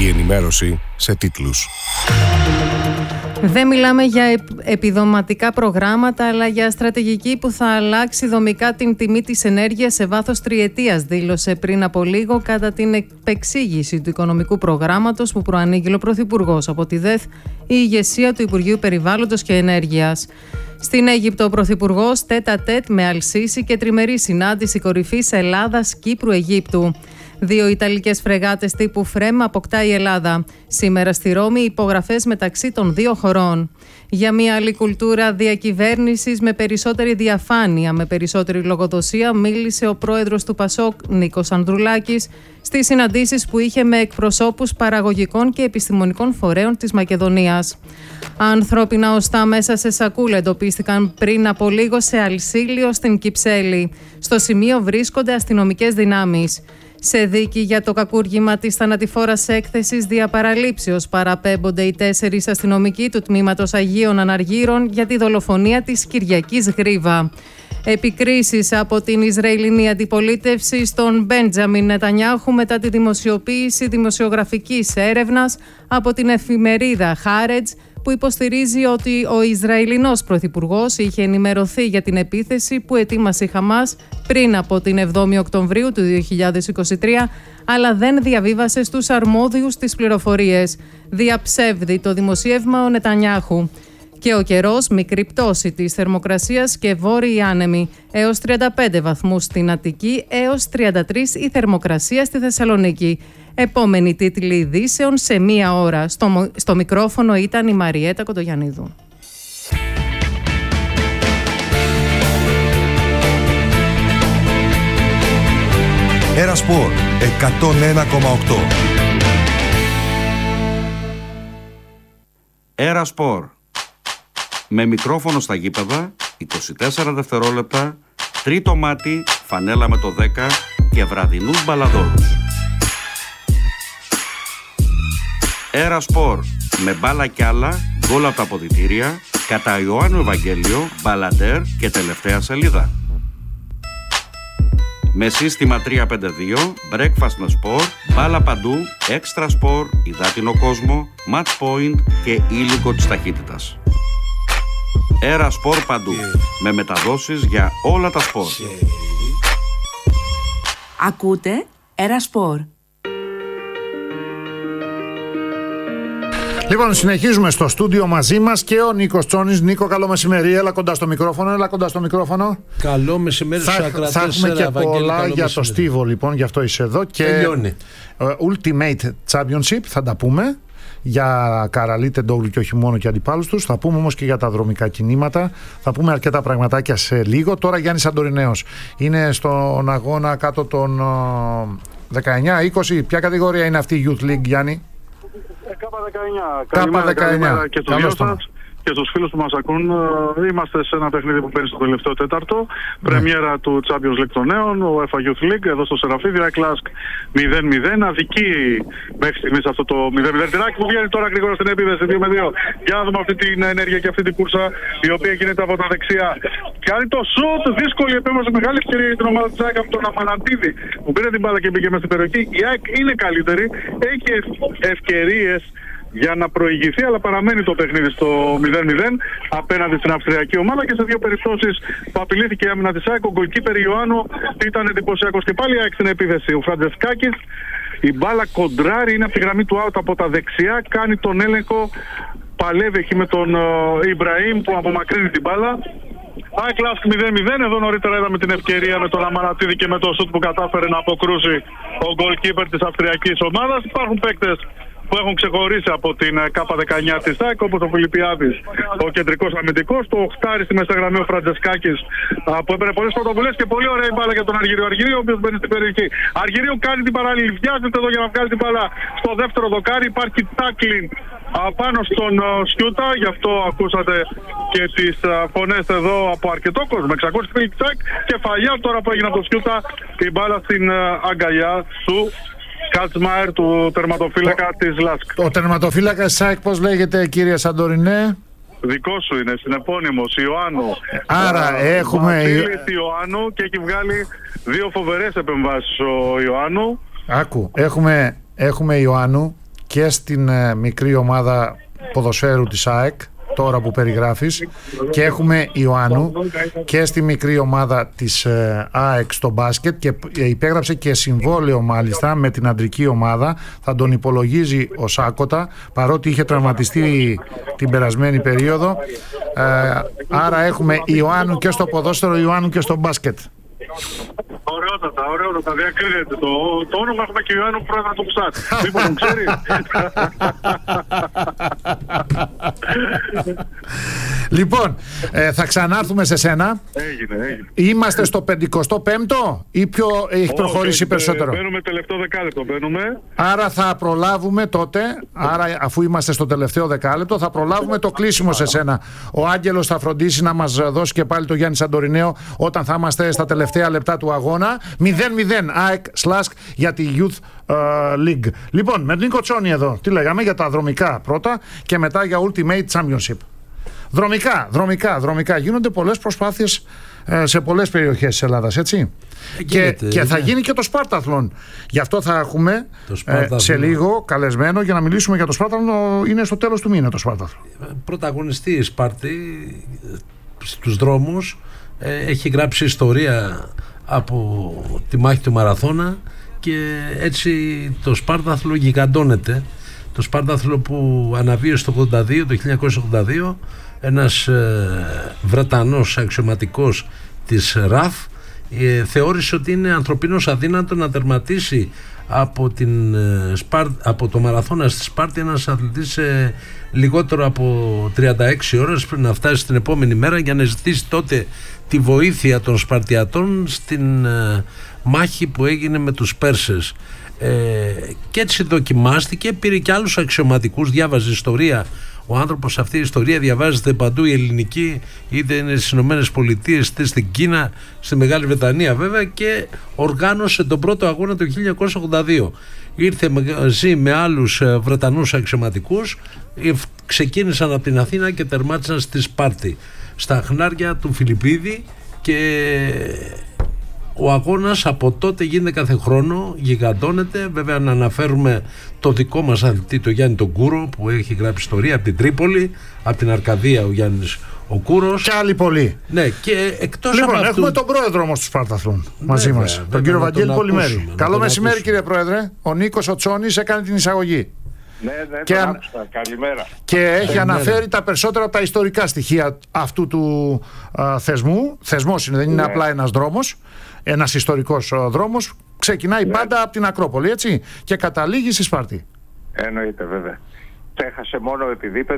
Η ενημέρωση σε τίτλους. Δεν μιλάμε για επιδοματικά προγράμματα, αλλά για στρατηγική που θα αλλάξει δομικά την τιμή της ενέργειας σε βάθος τριετίας, δήλωσε πριν από λίγο κατά την επεξήγηση του οικονομικού προγράμματος που προανήγγειλε ο Πρωθυπουργός. Από τη ΔΕΘ, η ηγεσία του Υπουργείου Περιβάλλοντος και Ενέργειας. Στην Αίγυπτο, ο Πρωθυπουργός τέτα-τέτ με Αλ-Σίσι και τριμερή συνάντηση κορυφής Ελλάδας-Κύπρου-Αιγύπτου. 2 Ιταλικές φρεγάτες τύπου Φρέμ αποκτά η Ελλάδα. Σήμερα στη Ρώμη υπογραφές μεταξύ των 2 χωρών. Για μια άλλη κουλτούρα διακυβέρνησης με περισσότερη διαφάνεια, με περισσότερη λογοδοσία, μίλησε ο πρόεδρος του ΠΑΣΟΚ, Νίκος Ανδρουλάκης, στις συναντήσεις που είχε με εκπροσώπους παραγωγικών και επιστημονικών φορέων της Μακεδονίας. Ανθρώπινα οστά μέσα σε σακούλα εντοπίστηκαν πριν από λίγο σε Αλσίλιο στην Κυψέλη. Στο σημείο βρίσκονται αστυνομικές δυνάμεις. Σε δίκη για το κακούργημα της θανατηφόρας έκθεσης διαπαραλήψεως παραπέμπονται οι 4 αστυνομικοί του τμήματος Αγίων Αναργύρων για τη δολοφονία της Κυριακής Γρίβα. Επικρίσεις από την Ισραηλινή αντιπολίτευση στον Μπέντζαμιν Νετανιάχου μετά τη δημοσιοποίηση δημοσιογραφικής έρευνας από την εφημερίδα Χάρετζ, που υποστηρίζει ότι ο Ισραηλινός Πρωθυπουργός είχε ενημερωθεί για την επίθεση που ετοίμασε η Χαμάς πριν από την 7η Οκτωβρίου του 2023, αλλά δεν διαβίβασε στους αρμόδιους τις πληροφορίες. Διαψεύδει το δημοσίευμα ο Νετανιάχου. Και ο καιρός, μικρή πτώση της θερμοκρασίας και βόρειοι άνεμοι. Έως 35 βαθμούς στην Αττική, έως 33 η θερμοκρασία στη Θεσσαλονίκη. Επόμενη τίτλη ειδήσεων σε 1 ώρα. Στο μικρόφωνο ήταν η Μαριέτα Κοντογιαννίδου. Ένα Σπορ 101,8. Ένα Σπορ. Με μικρόφωνο στα γήπεδα, 24 δευτερόλεπτα, τρίτο μάτι, φανέλα με το 10 και βραδινούς μπαλαδόρους. Έρα Σπορ, με μπάλα κι άλλα, γκολ από τα αποδυτήρια, κατά Ιωάννου Ευαγγέλιο, μπαλαντέρ και τελευταία σελίδα. Με σύστημα 352, breakfast με σπορ, μπάλα παντού, έξτρα σπορ, υδάτινο κόσμο, match point και ήλικο της ταχύτητας. Έρα Σπορ παντού, με μεταδόσεις για όλα τα σπορ. Ακούτε Έρα Σπορ. Λοιπόν, συνεχίζουμε στο στούντιο μαζί μας και ο Νίκος Τσόνης. Νίκο, καλό μεσημέρι. Έλα κοντά στο μικρόφωνο. Καλό μεσημέρι στους ακρατές. Θα έχουμε και πολλά για το Στίβο, λοιπόν, γι' αυτό είσαι εδώ. Και τελειώνει. Ultimate Championship θα τα πούμε. Για Καραλί, Τεντόγλου και όχι μόνο και αντιπάλους τους. Θα πούμε όμως και για τα δρομικά κινήματα. Θα πούμε αρκετά πραγματάκια σε λίγο. Τώρα Γιάννης Αντορινέος είναι στον αγώνα κάτω των 19-20. Ποια κατηγορία είναι αυτή η Youth League, Γιάννη? Καλημέρα και στους δυο σας και στους φίλους που μας ακούν. Είμαστε σε ένα παιχνίδι που παίρνει στο τελευταίο τέταρτο. Πρεμιέρα του Champions League των νέων, ο UEFA Youth League, εδώ στο Σεραφείδη. Άικλασκ 0-0. Αδική μέχρι στιγμής αυτό το 0-0. Τυράκι που βγαίνει τώρα γρήγορα στην επίδεση 2-2. Για να δούμε αυτή την ενέργεια και αυτή την κούρσα, η οποία γίνεται από τα δεξιά. Κάνει το σουτ, δύσκολη επέμβαση, μεγάλη ευκαιρία για την ομάδα της ΑΕΚ από τον Αμανατίδη που πήρε την μπάλα και μπήκε μέσα στην περιοχή. Η ΑΕΚ είναι καλύτερη, έχει ευκαιρίες για να προηγηθεί, αλλά παραμένει το παιχνίδι στο 0-0 απέναντι στην αυστριακή ομάδα και σε 2 περιπτώσεις που απειλήθηκε η άμυνα της ΑΕΚ. Ο γκολκίπερ Ιωάννου ήταν εντυπωσιακός και πάλι η ΑΕΚ στην επίθεση. Ο Φραντζεσκάκης, η μπάλα κοντράρει, είναι από τη γραμμή του out από τα δεξιά, κάνει τον έλεγχο, παλεύει εκεί με τον Ιμπραήμ που απομακρύνει την μπάλα. Άικλασκ 0-0. Εδώ νωρίτερα είδαμε την ευκαιρία με τον Αμανατίδη και με το σουτ που κατάφερε να αποκρούσει ο γκολκίπερ της αυστριακής ομάδας. Υπάρχουν παίκτες που έχουν ξεχωρίσει από την K19 της ΑΕΚ, όπως ο Φιλιππιάδης, ο κεντρικός αμυντικός, το οχτάρι στη μεσαγραμμή ο Φραντζεσκάκης, που έπαιρνε πολλές πρωτοβουλίες και πολύ ωραία η μπάλα για τον Αργυρίο. Αργυρίο, ο οποίος μπαίνει στην περιοχή. Αργυρίο κάνει την παράλληλη, βιάζεται εδώ για να βγάλει την μπάλα στο δεύτερο δοκάρι. Υπάρχει τάκλιν πάνω στον Σιούτα, γι' αυτό ακούσατε και τις φωνές εδώ από αρκετό κόσμο. 600 φίλοι της ΑΕΚ, κεφαλιά τώρα που έγινε από το Σιούτα, η μπάλα στην αγκαλιά του Κάτσμαερ, του τερματοφύλακα της ΛΑΣΚ. Ο τερματοφύλακας ΣΑΕΚ πώς λέγεται, κύριε Σαντορινέ? Δικό σου είναι, συνεπώνυμος, Ιωάννου. Άρα έχουμε Ιωάννου και έχει βγάλει 2 φοβερές επεμβάσεις ο Ιωάννου. Άκου, έχουμε Ιωάννου και στην μικρή ομάδα ποδοσφαίρου της ΑΕΚ, τώρα που περιγράφεις, και έχουμε Ιωάννου και στη μικρή ομάδα της ΑΕΚ στο μπάσκετ, και υπέγραψε και συμβόλαιο μάλιστα με την αντρική ομάδα. Θα τον υπολογίζει ο Σάκοτα, παρότι είχε τραυματιστεί την περασμένη περίοδο. Άρα έχουμε Ιωάννου και στο ποδόσφαιρο, Ιωάννου και στο μπάσκετ. Ωραιότατα, διακρίνεται το όνομα. Έχουμε και Ιωάννου πρόεδρο του ΚΣΑΤ. Λοιπόν, τον ξέρει. Λοιπόν, θα ξανάρθουμε σε σένα. Έγινε. Είμαστε στο 55ο ή πιο έχει προχωρήσει περισσότερο? Μπαίνουμε τελευταίο δεκάλεπτο, Άρα θα προλάβουμε τότε, άρα αφού είμαστε στο τελευταίο δεκάλεπτο, θα προλάβουμε το κλείσιμο σε σένα. Ο Άγγελος θα φροντίσει να μας δώσει και πάλι το Γιάννη Σαντορινέο όταν θα είμαστε στα τελευταία λεπτά του αγώνα. 0-0 ΑΕΚ Σλάσκ για τη Youth League. Λοιπόν, με Νίκο Τσόνη εδώ, τι λέγαμε για τα δρομικά πρώτα και μετά για Ultimate Championship. Δρομικά. Γίνονται πολλές προσπάθειες σε πολλές περιοχές της Ελλάδας, έτσι. Και θα γίνει και το Σπάρταθλον. Γι' αυτό θα έχουμε σε λίγο καλεσμένο για να μιλήσουμε για το Σπάρταθλον. Είναι στο τέλος του μήνα το Σπάρταθλον. Πρωταγωνιστή η Σπάρτη στους δρόμους. Έχει γράψει ιστορία από τη μάχη του Μαραθώνα και έτσι το Σπάρταθλο γιγαντώνεται. Το Σπάρταθλο που αναβίωσε το 1982, ένας Βρετανός αξιωματικός της ΡΑΦ θεώρησε ότι είναι ανθρωπίνως αδύνατο να τερματίσει από το Μαραθώνα στη Σπάρτη ένας αθλητής σε λιγότερο από 36 ώρες πριν να φτάσει την επόμενη μέρα για να ζητήσει τότε τη βοήθεια των Σπαρτιατών στην μάχη που έγινε με τους Πέρσες. Και έτσι δοκιμάστηκε, πήρε και άλλους αξιωματικούς, διάβαζε ιστορία. Ο άνθρωπος, αυτή η ιστορία διαβάζεται παντού, η ελληνική, είτε είναι στις Ηνωμένες Πολιτείες, είτε στην Κίνα, στη Μεγάλη Βρετανία βέβαια, και οργάνωσε τον πρώτο αγώνα το 1982. Ήρθε μαζί με άλλους Βρετανούς αξιωματικούς, ξεκίνησαν από την Αθήνα και τερμάτισαν στη Σπάρτη, στα χνάρια του Φιλιππίδη, και ο αγώνας από τότε γίνεται κάθε χρόνο, γιγαντώνεται. Βέβαια να αναφέρουμε το δικό μας αθλητή, το Γιάννη τον Κούρο, που έχει γράψει ιστορία από την Τρίπολη, από την Αρκαδία ο Γιάννης ο Κούρος. Και άλλοι πολλοί. Ναι, και εκτός λοιπόν, από αυτού... έχουμε τον πρόεδρο όμως του Σπάρταθλον μαζί μας, τον κύριο Βαγγέλη Πολυμέρη. Καλό μεσημέρι, κύριε Πρόεδρε. Ο Νίκος ο Τσόνης έκανε την εισαγωγή. Ναι, και τον άκουσα. Καλημέρα. Και έχει αναφέρει τα περισσότερα από τα ιστορικά στοιχεία αυτού του θεσμού. Θεσμός είναι, δεν είναι απλά ένας δρόμος, ένας ιστορικός δρόμος. Ξεκινάει πάντα από την Ακρόπολη, έτσι, και καταλήγει στη Σπάρτη. Εννοείται, βέβαια. Έχασε μόνο επειδή είπε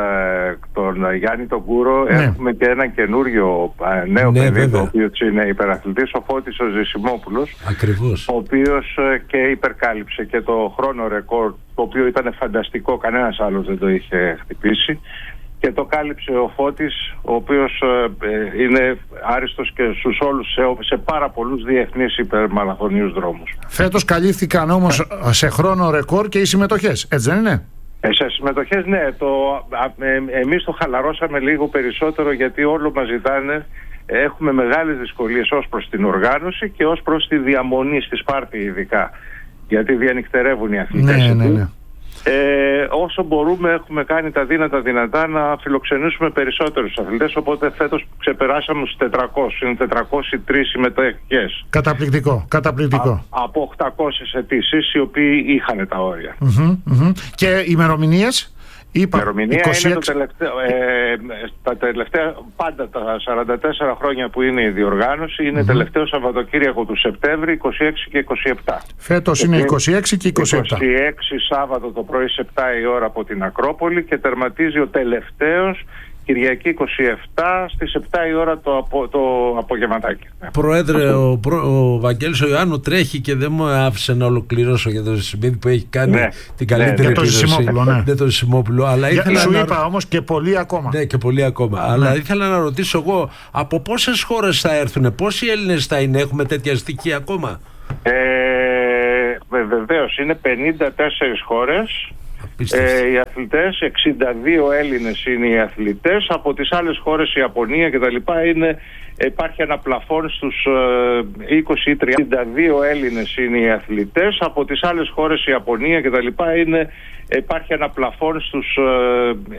τον Γιάννη τον Κούρο. Έχουμε και ένα καινούριο νέο παιδί, το οποίο είναι υπεραθλητής, ο Φώτης ο Ζησιμόπουλος. Ακριβώς. Ο οποίος και υπερκάλυψε και το χρόνο ρεκόρ, το οποίο ήταν φανταστικό, κανένας άλλος δεν το είχε χτυπήσει. Και το κάλυψε ο Φώτης, ο οποίος είναι άριστος και στους όλους σε πάρα πολλούς διεθνείς υπερμαραθωνίους δρόμους. Φέτος καλύφθηκαν όμως σε χρόνο ρεκόρ και οι συμμετοχές, έτσι δεν είναι? Σε συμμετοχές, ναι. Εμείς το χαλαρώσαμε λίγο περισσότερο, γιατί όλο μας ζητάνε. Έχουμε μεγάλες δυσκολίες ως προς την οργάνωση και ως προς τη διαμονή στη Σπάρτη, ειδικά, γιατί διανυκτερεύουν οι αθλητές. Ναι. Όσο μπορούμε έχουμε κάνει τα δυνατά να φιλοξενήσουμε περισσότερους αθλητές, οπότε φέτος ξεπεράσαμε τους 400, είναι 403 συμμετοχές. Καταπληκτικό. Από 800 αιτήσεις, οι οποίοι είχαν τα όρια. Και ημερομηνίες? Η ημερομηνία 26... είναι τα τελευταία, πάντα τα 44 χρόνια που είναι η διοργάνωση, είναι τελευταίο Σαββατοκύριακο του Σεπτέμβρη, 26 και 27. Φέτος είναι 26 και 27. 26 Σάββατο το πρωί σε 7 η ώρα από την Ακρόπολη και τερματίζει ο τελευταίος Κυριακή 27 στις 7 η ώρα το απογευματάκι. Πρόεδρε, ο Βαγγέλης ο Ιωάννου τρέχει και δεν μου άφησε να ολοκληρώσω για το Ζησιμίδη που έχει κάνει την καλύτερη επίδοση. Ναι, το Ζησιμόπουλο. Αλλά ήθελα σου είπα όμως και πολλοί ακόμα. Ναι, και πολλοί ακόμα. Αλλά ήθελα να ρωτήσω εγώ, από πόσες χώρες θα έρθουν, πόσοι Έλληνες θα είναι, έχουμε τέτοια στοιχεία ακόμα? Βεβαίως, είναι 54 χώρες. Οι αθλητές, 62 Έλληνες είναι οι αθλητές. Από τις άλλες χώρες, η Ιαπωνία και τα λοιπά, είναι Υπάρχει ένα πλαφόν στους 20 ή 32 Έλληνες είναι οι αθλητές. Από τις άλλες χώρες, η Ιαπωνία κτλ. Υπάρχει ένα πλαφόν στους